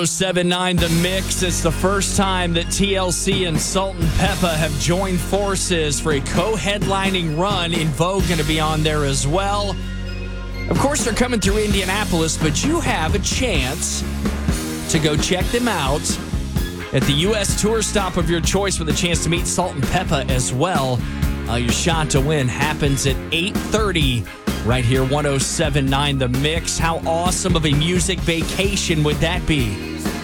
1079 The Mix. It's the first time that TLC and Salt-N-Pepa have joined forces for a co-headlining run. In Vogue going to be on there as well. Of course, they're coming through Indianapolis, but you have a chance to go check them out at the U.S. tour stop of your choice with a chance to meet Salt-N-Pepa as well. Your shot to win happens at 8:30 right here, 1079 The Mix. How awesome of a music vacation would that be?